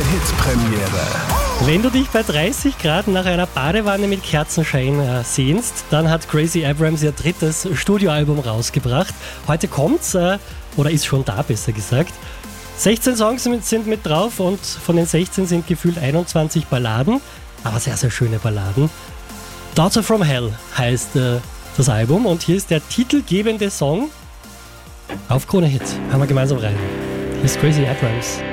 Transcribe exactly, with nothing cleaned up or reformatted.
Krone-Hit-Premiere. Wenn du dich bei dreißig Grad nach einer Badewanne mit Kerzenschein äh, sehnst, dann hat Gracie Abrams ihr drittes Studioalbum rausgebracht. Heute kommt's, äh, oder ist schon da, besser gesagt. sechzehn Songs sind mit drauf und von den sechzehn sind gefühlt einundzwanzig Balladen, aber sehr, sehr schöne Balladen. Daughter from Hell heißt äh, das Album und hier ist der titelgebende Song auf Krone Hit. Hören wir gemeinsam rein. Hier ist Gracie Abrams.